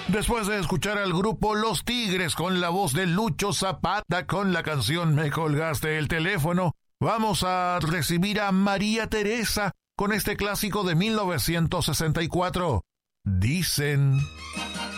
Después de escuchar al grupo Los Tigres con la voz de Lucho Zapata con la canción Me colgaste el teléfono, vamos a recibir a María Teresa con este clásico de 1964. Dicen...